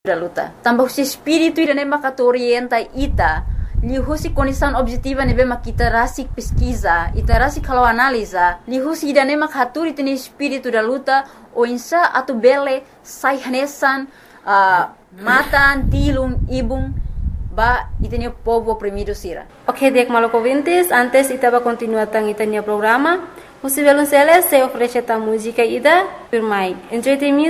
da luta. Tambah si espírito ida nema ka orienta ita, lihusi condição objetiva nebe kita rasik pesquisa, ita rasik kalau analisa, lihusi ida nema ka haturi tini espírito da luta, o insa atu bele sai hanesan matan tilum ibung ba itania povo oprimido sira. Ok, dek maloko ouvintes, antes ita va continuar tang itania programa. Musivelun Celes se oferece ta música ida, firmai. Enjoy the music.